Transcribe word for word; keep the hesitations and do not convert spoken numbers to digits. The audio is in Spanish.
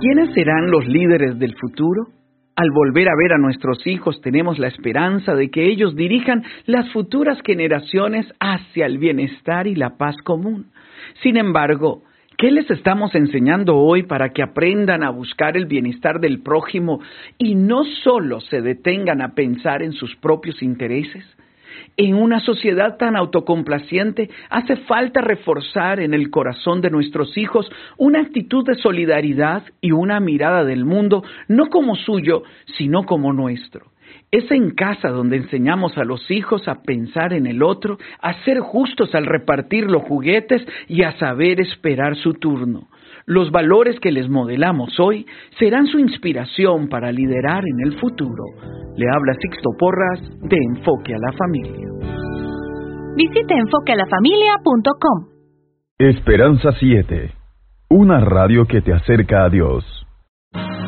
¿Quiénes serán los líderes del futuro? Al volver a ver a nuestros hijos, tenemos la esperanza de que ellos dirijan las futuras generaciones hacia el bienestar y la paz común. Sin embargo, ¿qué les estamos enseñando hoy para que aprendan a buscar el bienestar del prójimo y no solo se detengan a pensar en sus propios intereses? En una sociedad tan autocomplaciente, hace falta reforzar en el corazón de nuestros hijos una actitud de solidaridad y una mirada del mundo, no como suyo, sino como nuestro. Es en casa donde enseñamos a los hijos a pensar en el otro, a ser justos al repartir los juguetes y a saber esperar su turno. Los valores que les modelamos hoy serán su inspiración para liderar en el futuro. Le habla Sixto Porras de Enfoque a la Familia. Visite enfoque a la familia punto com. Esperanza siete, una radio que te acerca a Dios.